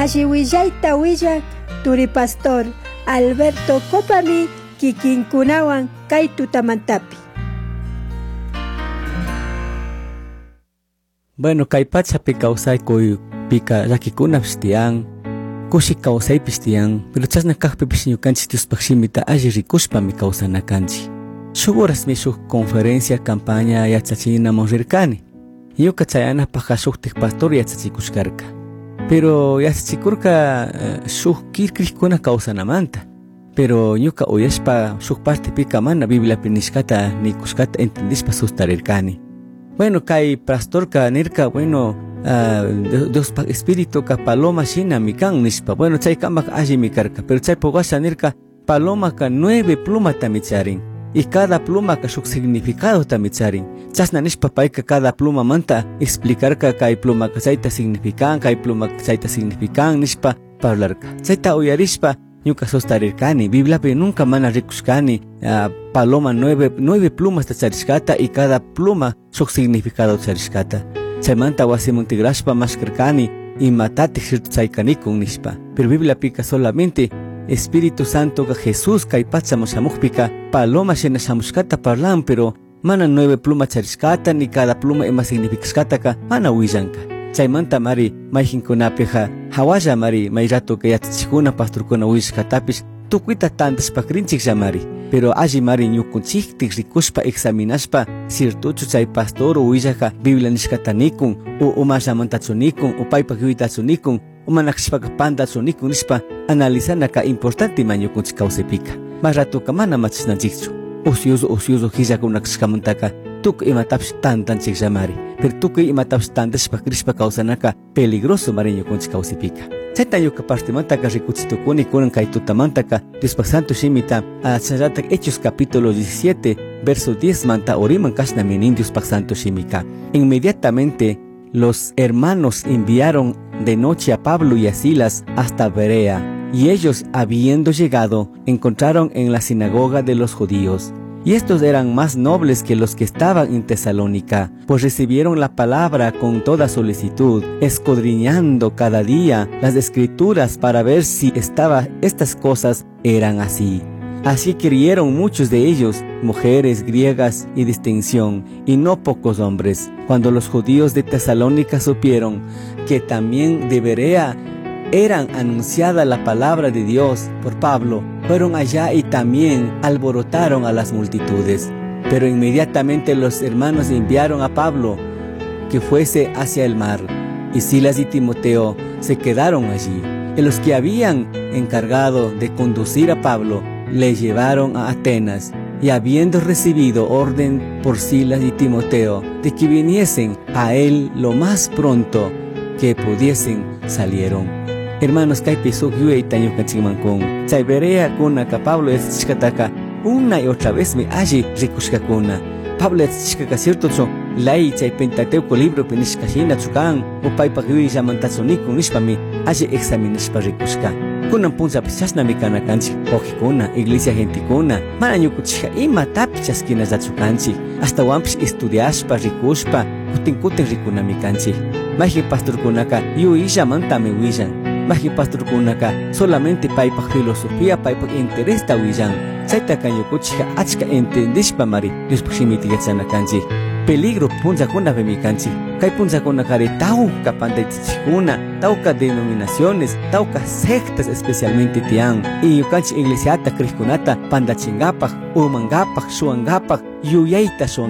Ashiwillaita willak Turi Pastor Alberto Copami kikinkunawan kay tutamantapi. Bueno, kay pachapi kausay koy pika rakikuna pistian, kushi kausay pistian, pero chasna kahpe pisñu kanchi tuspakshimita aji rikushpa mi kausana kanchi. Shuguras mi shuk conferencia campaña yatsachina monrirkani. Yo kachayana paja shuktik pastor yatsachikushkarka. Pero yatsachikurka shuk kirkrikuna kausanamanta. Pero ñuka uyashpa shuk parte pika mana Biblia pinishkata ni kushkata entendishpa sustarirkani. Bueno, kay pastorka nirka, bueno, Dios espíritu ka paloma shina mikan nishpa. Bueno, chay kamak aji mikarka, pero chay pogasha nirka paloma ka 9 plumas tamicharin. Y cada pluma ka shuk significado tamicharin. Chasna nishpa paika cada pluma manta explicar ka kay pluma ka chayta significan, kay pluma ka chayta significan nishpa parlarka. Chayta uyarishpa ñuka sostarirkani. Biblia pe nunca mana rikushkani paloma 9 plumas tacharishkata y cada pluma shuk significado tacharishkata. Chaymanta wasimuntigrashpa mashkarkani y matate chaykanikun nishpa. Pero Biblia pika solamente Espíritu Santo ka Jesús kay pachamushamukpika paloma shena shamushkata parlan, pero mana 9 plumas charishkata ni cada pluma ema significashkata ka mana willanka. Chaymanta mari mayjinkunapiqa hawalla mari may rato ka yachachikuna pastorkuna willashkatapish tukuita tantashpakrinchiklla mari. Pero alli mari ñukunchiktik rikushpa examinashpa sirtuchu chay pastor willaka Biblia nishkatanikun u mashamantachunikun u paypak yuitachunikun u manakshpaka pantachunikun nishpa analizana ka importante ma ñukunchik kawsaypika. Mas rato ka mana machisnanchikchu. Usyuzo hillakunakashkamantaka tukuy imatapish tantanchiklla mari. Pero tukuy imatapish tantashpa krishpa kawsanaka peligroso mari ñukunchik kawsaypika. Chayta ñuka partimantaka rikuchitukuni kunan kay tutamantaka Diospak Santo Shimita chayratak Hechos capítulo 17 verso 10 manta oriman kashna minin Diospak Santo Shimika. Inmediatamente los hermanos enviaron de noche a Pablo y a Silas hasta Berea, y ellos, habiendo llegado, encontraron en la sinagoga de los judíos. Y estos eran más nobles que los que estaban en Tesalónica, pues recibieron la palabra con toda solicitud, escudriñando cada día las escrituras para ver si estas cosas eran así. Así creyeron muchos de ellos, mujeres griegas y distinción, y no pocos hombres. Cuando los judíos de Tesalónica supieron que también de Berea eran anunciada la palabra de Dios por Pablo, fueron allá y también alborotaron a las multitudes. Pero inmediatamente los hermanos enviaron a Pablo que fuese hacia el mar, y Silas y Timoteo se quedaron allí. Y los que habían encargado de conducir a Pablo le llevaron a Atenas, y habiendo recibido orden por Silas y Timoteo de que viniesen a él lo más pronto que pudiesen, salieron. Hermanos, kay pisuk yue taño kanchimankun. Chay Berea kuna ka Pablo eschikataka una y otra vez me allí rikushkakuna. Pablo eschikaka cierto cho lai chay Pentateuco libro penishkashina chukan upaypak yui llamantachunikun nishpami allí examinashpa rikushka. Kunan punza pichasna mikana kanchik ojikuna, iglesia gentikuna, mana ñukuchika ima tapichaskina zachukanchik, hasta wampish estudiashpa rikushpa kutin rikuna mikanchik. Maji pastorkunaka yui llamantame willan. Maji pastorkunaka solamente paypak filosofía, paypak interés ta willan. Chayta kanyukuchika achka entendishpa mari Diospak Shimita yachanakanchik. Peligro punzakuna vemikanchik. Kay punzakunakari tauka pantaychichikuna, tauka denominaciones, tauka sectas especialmente tian. Y yukanchik iglesiata krikkunata pandachingapak, urmangapak, shuangapak, yuyayta son